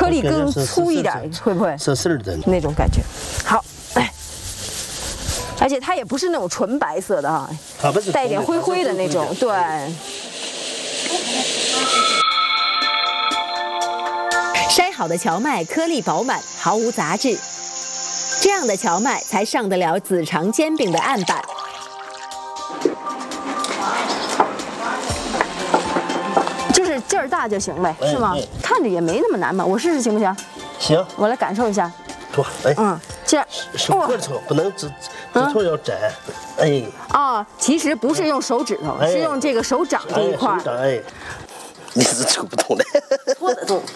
颗粒更粗一点，会不会？ 丝丝的那种感觉。好，哎，而且它也不是那种纯白色的哈，带一点灰灰的那种，对。 筛好的荞麦颗粒饱满，毫无杂质，这样的荞麦才上得了子长煎饼的案板。 就是劲儿大就行呗，是吗？看着也没那么难嘛，我试试行不行？ 行， 我来感受一下。 多，哎， 这样手指头不能指头要窄，哎。 啊，其实不是用手指头，是用这个手掌这一块。 手掌，哎，你是抽不动的。 搓得动。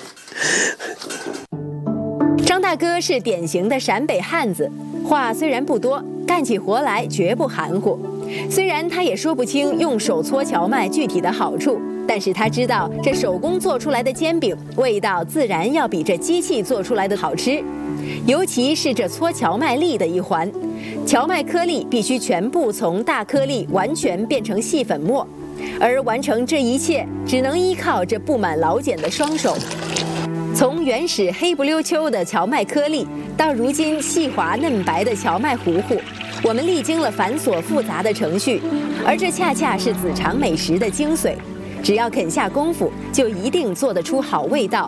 张大哥是典型的陕北汉子，话虽然不多，干起活来绝不含糊。虽然他也说不清用手搓荞麦具体的好处，但是他知道这手工做出来的煎饼味道自然要比这机器做出来的好吃。尤其是这搓荞麦粒的一环，荞麦颗粒必须全部从大颗粒完全变成细粉末，而完成这一切只能依靠这布满老茧的双手。从原始黑不溜秋的荞麦颗粒，到如今细滑嫩白的荞麦糊糊，我们历经了繁琐复杂的程序，而这恰恰是子长美食的精髓。只要肯下功夫，就一定做得出好味道。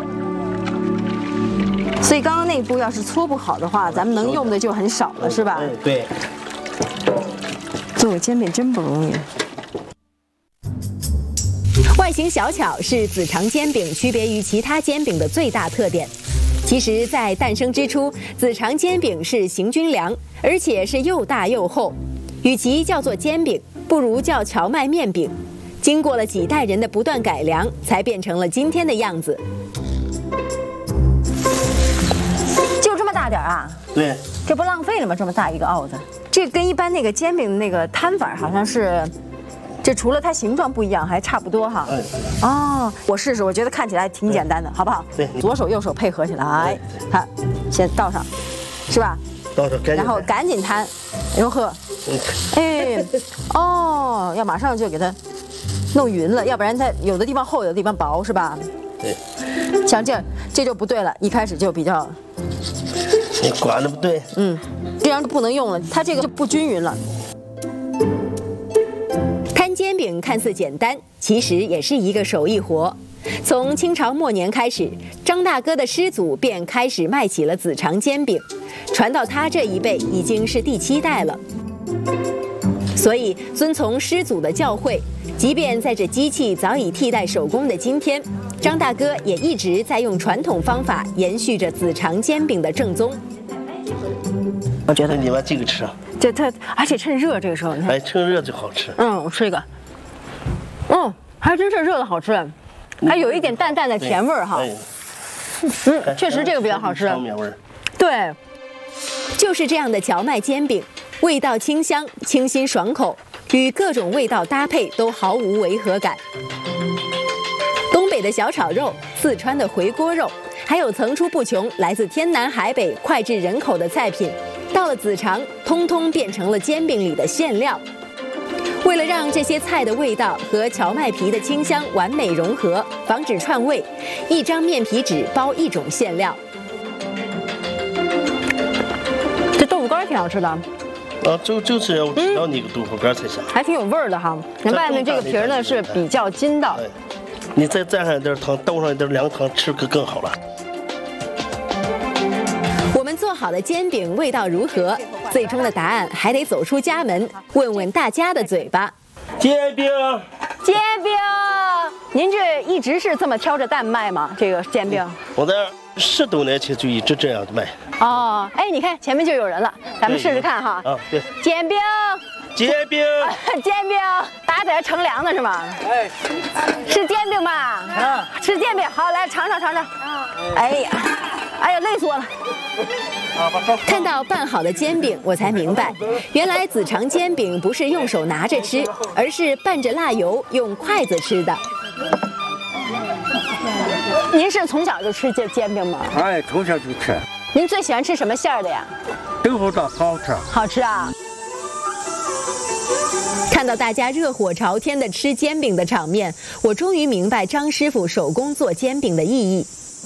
所以刚刚那步要是搓不好的话，咱们能用的就很少了，是吧？ 对。 做个煎饼真不容易。 外形小巧是子长煎饼区别于其他煎饼的最大特点。其实，在诞生之初，子长煎饼是行军粮，而且是又大又厚。与其叫做煎饼，不如叫荞麦面饼。经过了几代人的不断改良，才变成了今天的样子。 就这么大点啊？ 对。 这不浪费了吗？这么大一个鏊子，这跟一般那个煎饼的那个摊法好像是。这除了它形状不一样，还差不多哈。哦，我试试，我觉得看起来挺简单的，好不好？ 对， 左手右手配合起来，看，先倒上，是吧？ 倒上， 然后赶紧摊，哎呦呵，哎，哦，要马上就给它弄匀了，要不然它有的地方厚，有的地方薄，是吧？ 对。 像这就不对了，一开始就比较， 你管的不对， 这样就不能用了，它这个就不均匀了。 摊煎饼看似简单，其实也是一个手艺活。从清朝末年开始，张大哥的师祖便开始卖起了子长煎饼，传到他这一辈已经是第7代了。所以遵从师祖的教诲，即便在这机器早已替代手工的今天，张大哥也一直在用传统方法延续着子长煎饼的正宗。 我觉得你把这个吃， 这它而且趁热，这个时候你看， 哎，趁热就好吃。 我吃一个，还真是热的好吃，还有一点淡淡的甜味儿哈。确实这个比较好吃。 荞麦味儿。 对， 就是这样的荞麦煎饼，味道清香、清新爽口，与各种味道搭配都毫无违和感。东北的小炒肉，四川的回锅肉，还有层出不穷来自天南海北脍炙人口的菜品，到了子长，通通变成了煎饼里的馅料。为了让这些菜的味道和荞麦皮的清香完美融合，防止串味，一张面皮纸包一种馅料。 这豆腐干挺好吃的。 就是要知道那个豆腐干才香， 还挺有味儿的哈。那外面这个皮儿呢是比较筋道。 你再蘸上一点糖，倒上一点凉汤，吃可更好了。 我们做好的煎饼味道如何？最终的答案还得走出家门，问问大家的嘴巴。 煎饼， 煎饼，您这一直是这么挑着担卖吗？这个煎饼？ 我在10多年前就一直这样卖。 哦，哎，你看前面就有人了，咱们试试看哈。 对。 煎饼， 煎饼， 煎饼，大家在这乘凉呢是吗？ 哎， 吃煎饼吧。吃煎饼，好，来尝尝尝尝。哎呀，累死我了。 看到拌好的煎饼，我才明白，原来子长煎饼不是用手拿着吃，而是拌着辣油用筷子吃的。 您是从小就吃煎饼吗？ 哎，从小就吃。 您最喜欢吃什么馅儿的呀？ 豆腐脑好吃。 好吃啊！ 看到大家热火朝天的吃煎饼的场面，我终于明白张师傅手工做煎饼的意义。